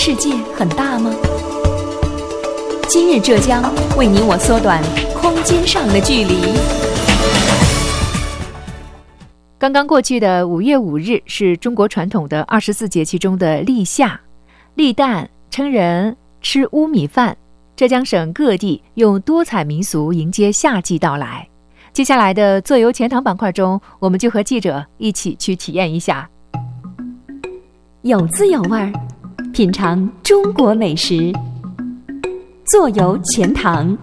世界很大吗？今日浙江为你我缩短空间上的距离。刚刚过去的5月5日是中国传统的24节气中的立夏，立蛋、称人、吃乌米饭，浙江省各地用多彩民俗迎接夏季到来。接下来的坐游钱塘板块中，我们就和记者一起去体验一下，有滋有味，品尝中国美食，坐游钱塘。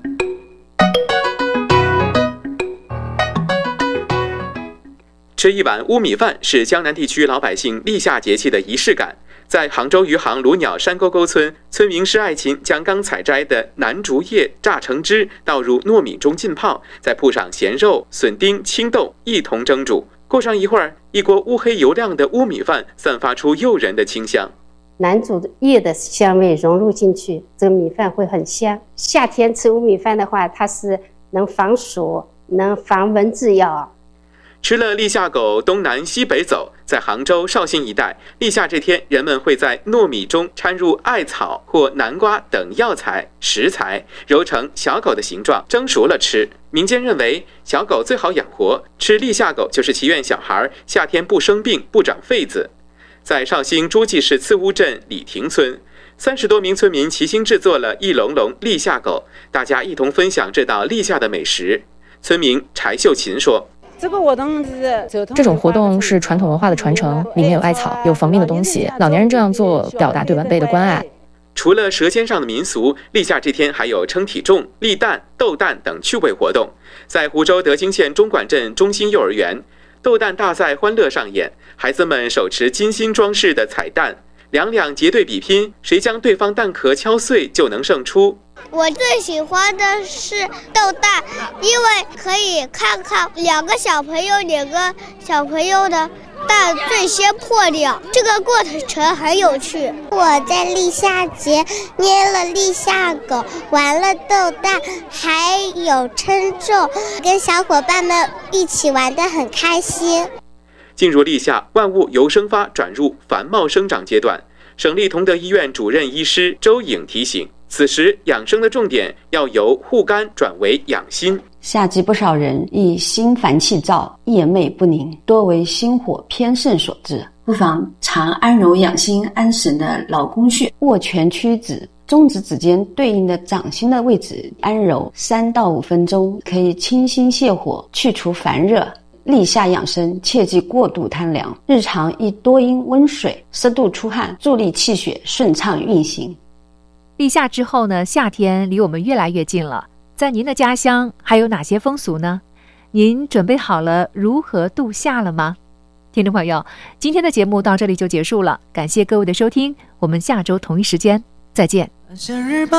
吃一碗乌米饭是江南地区老百姓立夏节气的仪式感。在杭州余杭卢鸟山沟沟村，村民施爱琴将刚采摘的南竹叶榨成汁，倒入糯米中浸泡，再铺上咸肉、笋丁、青豆一同蒸煮。过上一会儿，一锅乌黑油亮的乌米饭散发出诱人的清香。 南竹叶的香味融入进去，这个米饭会很香。夏天吃乌米饭的话，它是能防暑、能防蚊子咬。 吃了立夏狗，东南西北走。在杭州绍兴一带，立夏这天，人们会在糯米中掺入艾草或南瓜等药材、食材，揉成小狗的形状，蒸熟了吃。民间认为，小狗最好养活，吃立夏狗就是祈愿小孩夏天不生病、不长痱子。在绍兴诸暨市刺乌镇李亭村，30多名村民齐心制作了一笼笼立夏狗，大家一同分享这道立夏的美食。村民柴秀琴说， 这种活动是传统文化的传承，里面有艾草，有防病的东西，老年人这样做表达对晚辈的关爱。 除了舌尖上的民俗，立夏这天还有称体重、立蛋、斗蛋等趣味活动。在湖州德清县中管镇中心幼儿园，斗蛋大赛欢乐上演，孩子们手持精心装饰的彩蛋，两结对比拼，谁将对方蛋壳敲碎就能胜出。 我最喜欢的是斗蛋，因为可以看看两个小朋友的蛋最先破掉，这个过程很有趣。 我在立夏节捏了立夏狗，玩了斗蛋，还有称重，跟小伙伴们一起玩得很开心。 进入立夏，万物由生发转入繁茂生长阶段。省立同德医院主任医师周颖提醒，此时养生的重点要由护肝转为养心。 夏季不少人易心烦气躁、夜寐不宁，多为心火偏盛所致，不妨常按揉养心安神的劳宫穴，握拳屈指，中指指尖对应的掌心的位置按揉3到5分钟，可以清心泻火，去除烦热。立夏养生，切忌过度贪凉，日常宜多饮温水，适度出汗，助力气血顺畅运行。 立夏之后呢，夏天离我们越来越近了。在您的家乡还有哪些风俗呢？您准备好了如何度夏了吗？听众朋友，今天的节目到这里就结束了，感谢各位的收听，我们下周同一时间再见。